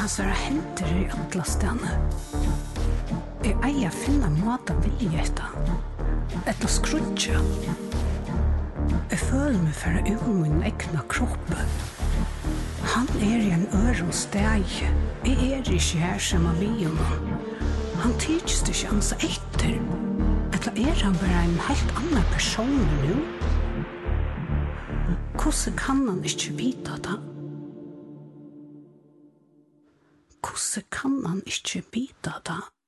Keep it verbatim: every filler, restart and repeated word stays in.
Hansar händer i alla stene. Jeg eier finna måte vilje etter. Etter skrutja. Jeg føler meg for ur min egna kropp. Han er i en øron steg. Jeg er ikke her som av bion. Han tykkes ikke hans etter. Eller er han bare en helt annen person nu? Hvordan kan han ikke vite det? Hvordan kan han ikke vite det?